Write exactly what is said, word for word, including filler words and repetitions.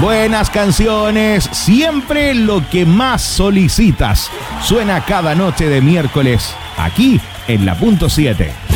Buenas canciones, siempre lo que más solicitas. Suena cada noche de miércoles, aquí en La Punto siete.